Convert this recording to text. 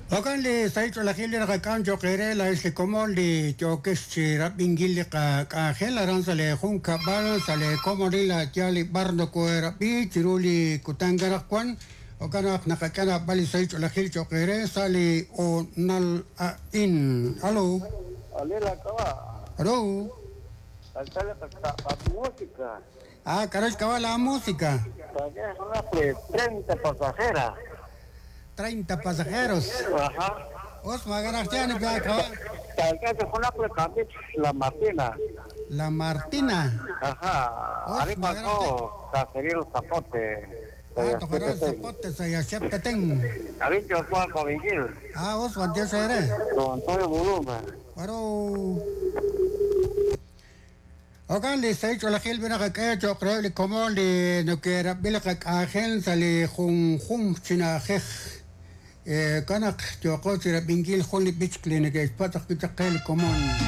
وكان لي سايت ولا خيل لي كان جو قيري لا يسلي كومول لي جو كش ربين جيل خيل رانس لي خون كبار سالي كومول لا جالي برد كو ربي ترولي كتانغرا كون وكان احنا كان بالي سايت ولا خيل جو قيري سالي او نال ان الو Alila kawa. الو Alcalde para música. كراش كوا لا موسيقى Para que es una de 30 pasajeras. 30 pasajeros Ajá. os magarachane بيا كوا Para que es una de la Martina. La Martina Ajá. Ahí pasó Cacería los Zapotes. تخرج zapotes ya siempre ten Ahí yo fue a Covigil. os vantia sere Con todo el volumen. pero وكان لي سيد ولا خيل بنا كاجو قرا لي كومون لي نكير بلق اخن سالي خم شنا خخ كان جو قوتي بنجيل خولي بيتش كلينيك باتخ بتقيل كومون